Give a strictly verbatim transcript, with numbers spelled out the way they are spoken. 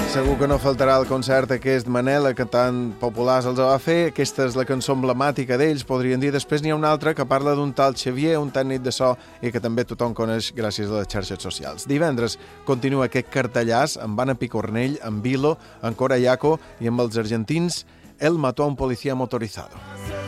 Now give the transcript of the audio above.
Segur que no faltarà el concert aquest Manela que tan populars els va fer. Aquesta és la cançó emblemàtica d'ells, podrien dir. Després n'hi ha una altra que parla d'un tal Xavier, un tècnic de so, i que també tothom coneix gràcies a les xarxes socials. Divendres continua aquest cartellàs amb Anna Picornell, amb Vilo, amb Cora Yaco i amb els argentins El mató a un policía motorizado.